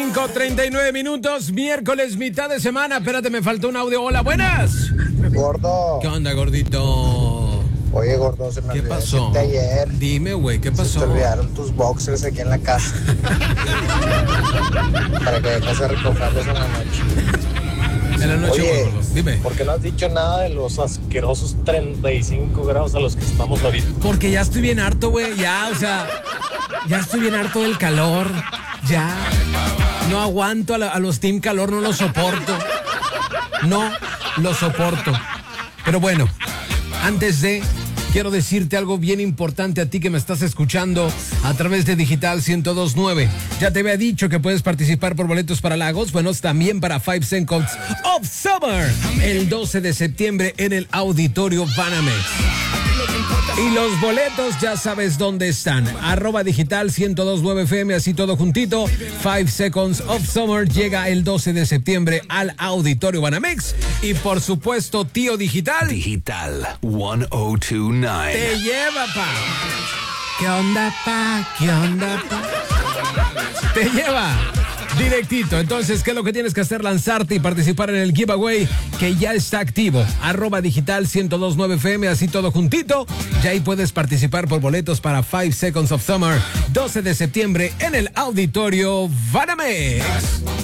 5:39, miércoles, mitad de semana. Espérate, me faltó un audio. Hola, buenas. Gordo. ¿Qué onda, gordito? Oye, gordo, se me ¿Qué olvidó pasó? decirte ayer. Dime, güey, ¿qué Se pasó? te olvidaron tus boxers aquí en la casa. Para que dejes de recogerlos en la noche. En la noche, Oye, gordo. Dime. ¿Por qué no has dicho nada de los asquerosos 35 grados a los que estamos ahorita? Porque ya estoy bien harto, güey. Ya, o sea, ya estoy bien harto del calor. Ya. No aguanto a los team calor, no los soporto. No los soporto. Pero bueno, antes de... quiero decirte algo bien importante a ti que me estás escuchando a través de Digital 102.9. Ya te había dicho que puedes participar por boletos para Lagos, bueno, también para 5 Seconds of Summer, el 12 de septiembre en el Auditorio Banamex. Y los boletos ya sabes dónde están. @digital 102.9 FM, así todo juntito. 5 Seconds of Summer llega el 12 de septiembre al Auditorio Banamex. Y por supuesto, Tío Digital. Digital 1029. Te lleva, pa. ¿Qué onda, pa? ¿Qué onda, pa? Te lleva directito. Entonces, ¿qué es lo que tienes que hacer? Lanzarte y participar en el giveaway que ya está activo. @digital 102.9 FM, así todo juntito. Ya ahí puedes participar por boletos para 5 Seconds of Summer, 12 de septiembre en el Auditorio Banamex.